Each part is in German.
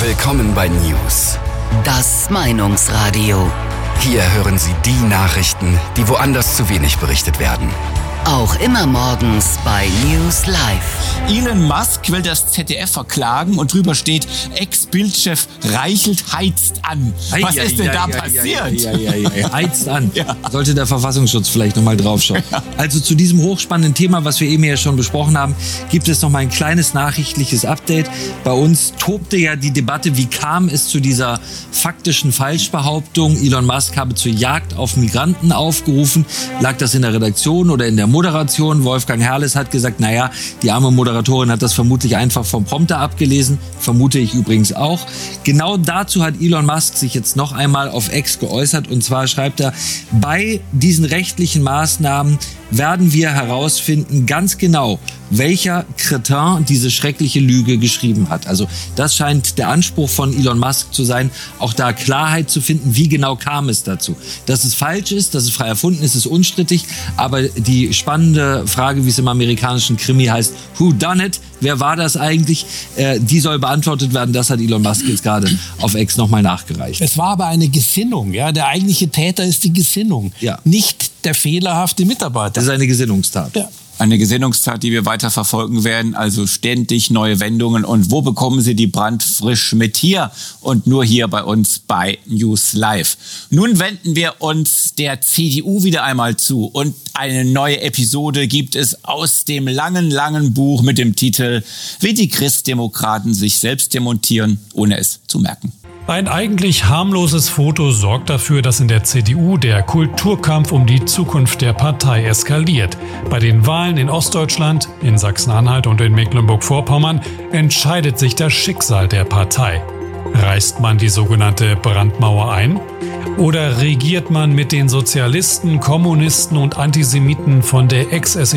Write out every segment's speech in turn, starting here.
Willkommen bei News. Das Meinungsradio. Hier hören Sie die Nachrichten, die woanders zu wenig berichtet werden. Auch immer morgens bei News Live. Elon Musk will das ZDF verklagen und drüber steht, Ex-Bildchef Reichelt heizt an. Was ist denn da passiert? Heizt an. Ja. Sollte der Verfassungsschutz vielleicht nochmal draufschauen. Also zu diesem hochspannenden Thema, was wir eben ja schon besprochen haben, gibt es nochmal ein kleines nachrichtliches Update. Bei uns tobte ja die Debatte, wie kam es zu dieser faktischen Falschbehauptung, Elon Musk habe zur Jagd auf Migranten aufgerufen. Lag das in der Redaktion oder in der Moderation? Wolfgang Herrles hat gesagt, naja, die arme Moderatorin hat das vermutlich einfach vom Prompter abgelesen. Vermute ich übrigens auch. Genau dazu hat Elon Musk sich jetzt noch einmal auf X geäußert. Und zwar schreibt er, bei diesen rechtlichen Maßnahmen werden wir herausfinden, ganz genau, welcher Kretin diese schreckliche Lüge geschrieben hat. Also das scheint der Anspruch von Elon Musk zu sein, auch da Klarheit zu finden, wie genau kam es dazu. Dass es falsch ist, dass es frei erfunden ist, ist unstrittig, aber die spannende Frage, wie es im amerikanischen Krimi heißt, who done it? Wer war das eigentlich? Die soll beantwortet werden. Das hat Elon Musk jetzt gerade auf X nochmal nachgereicht. Es war aber eine Gesinnung. Ja? Der eigentliche Täter ist die Gesinnung, nicht der fehlerhafte Mitarbeiter. Das ist eine Gesinnungstat. Ja. Eine Gesinnungstat, die wir weiter verfolgen werden, also ständig neue Wendungen. Und wo bekommen Sie die brandfrisch mit hier? Und nur hier bei uns bei News Live. Nun wenden wir uns der CDU wieder einmal zu. Und eine neue Episode gibt es aus dem langen Buch mit dem Titel Wie die Christdemokraten sich selbst demontieren, ohne es zu merken. Ein eigentlich harmloses Foto sorgt dafür, dass in der CDU der Kulturkampf um die Zukunft der Partei eskaliert. Bei den Wahlen in Ostdeutschland, in Sachsen-Anhalt und in Mecklenburg-Vorpommern entscheidet sich das Schicksal der Partei. Reißt man die sogenannte Brandmauer ein? Oder regiert man mit den Sozialisten, Kommunisten und Antisemiten von der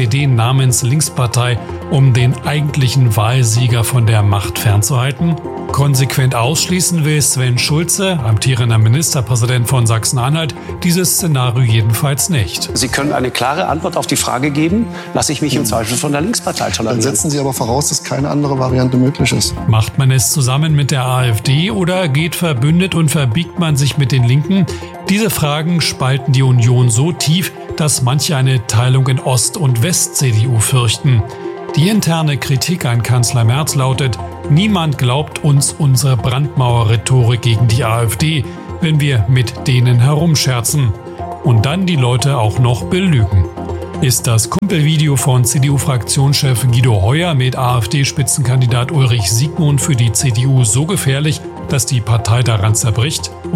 Ex-SED-Namens-Linkspartei, um den eigentlichen Wahlsieger von der Macht fernzuhalten? Konsequent ausschließen will Sven Schulze, amtierender Ministerpräsident von Sachsen-Anhalt, dieses Szenario jedenfalls nicht. Sie können eine klare Antwort auf die Frage geben, lasse ich mich im Zweifel von der Linkspartei tolerieren. Dann setzen Sie aber voraus, dass keine andere Variante möglich ist. Macht man es zusammen mit der AfD oder geht verbündet und verbiegt man sich mit den Linken? Diese Fragen spalten die Union so tief, dass manche eine Teilung in Ost- und West-CDU fürchten. Die interne Kritik an Kanzler Merz lautet: Niemand glaubt uns unsere Brandmauer-Rhetorik gegen die AfD, wenn wir mit denen herumscherzen. Und dann die Leute auch noch belügen. Ist das Kumpelvideo von CDU-Fraktionschef Guido Heuer mit AfD-Spitzenkandidat Ulrich Siegmund für die CDU so gefährlich, dass die Partei daran zerbricht?